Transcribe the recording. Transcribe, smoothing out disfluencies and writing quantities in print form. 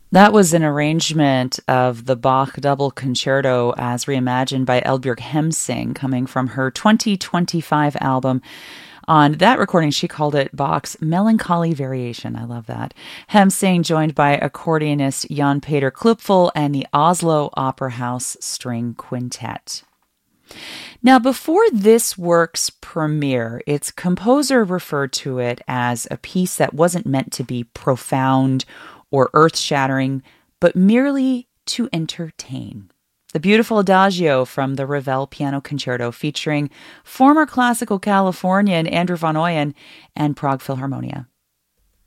That was an arrangement of the Bach Double Concerto as reimagined by Eldbjørg Hemsing, coming from her 2025 album. On that recording, she called it Bach's Melancholy Variation. I love that. Hemsing joined by accordionist Jan Peter Klupfel and the Oslo Opera House String Quintet. Now, before this work's premiere, its composer referred to it as a piece that wasn't meant to be profound or earth-shattering, but merely to entertain. The beautiful Adagio from the Ravel Piano Concerto featuring former classical Californian Andrew Van Oyen and Prague Philharmonia.